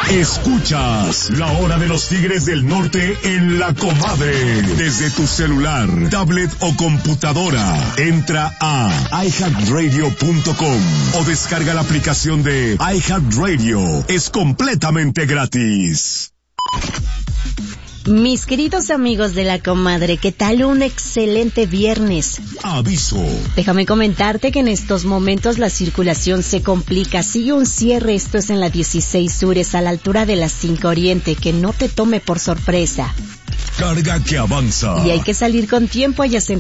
Escuchas La Hora de los Tigres del Norte en La Comadre. Desde tu celular, tablet o computadora. Entra a iHeartRadio.com o descarga la aplicación de iHeartRadio. Es completamente gratis. Mis queridos amigos de La Comadre, ¿qué tal un excelente viernes? Aviso. Déjame comentarte que en estos momentos la circulación se complica. Sigue un cierre, esto es en la 16 Sur, es a la altura de la 5 Oriente, que no te tome por sorpresa. Carga que avanza. Y hay que salir con tiempo, allá se